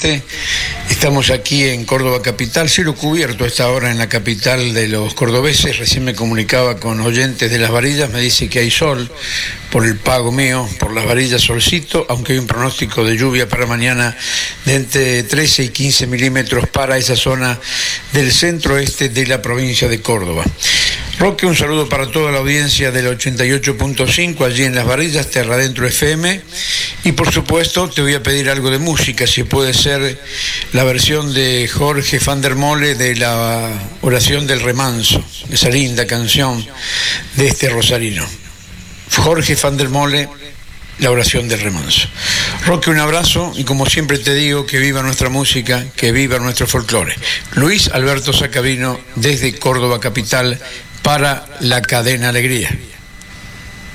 Norte. Estamos aquí en Córdoba capital, cielo cubierto a esta hora en la capital de los cordobeses. Recién me comunicaba con oyentes de Las Varillas, me dice que hay sol por el pago mío, por Las Varillas solcito, aunque hay un pronóstico de lluvia para mañana de entre 13 y 15 milímetros para esa zona del centro-este de la provincia de Córdoba. Roque, un saludo para toda la audiencia del 88.5 allí en Las Varillas, Terra Adentro FM. Y por supuesto te voy a pedir algo de música, si puede ser la versión de Jorge van der Mole de la Oración del Remanso, esa linda canción de este rosarino. Jorge van der Mole, la Oración del Remanso. Roque, un abrazo y como siempre te digo, que viva nuestra música, que viva nuestro folclore. Luis Alberto Sacabino desde Córdoba capital para la Cadena Alegría.